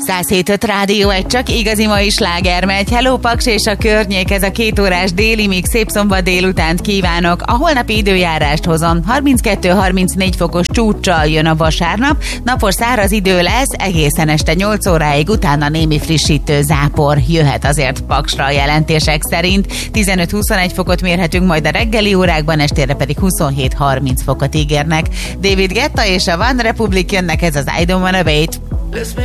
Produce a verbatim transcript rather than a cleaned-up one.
száz hét öt Rádió egy, csak igazi mai sláger megy. Hello Paks és a környék, ez a két órás déli mix, szép szombat délutánt kívánok. A holnapi időjárást hozom. harminckettő harmincnégy fokos csúccsal jön a vasárnap. Napos száraz idő lesz, egészen este nyolc óráig, utána némi frissítő zápor jöhet azért Paksra a jelentések szerint. tizenöt-huszonegy fokot mérhetünk majd a reggeli órákban, estére pedig huszonhét-harminc fokot ígérnek. David Guetta és a One Republic jönnek, ez az I Don't Wanna Wait.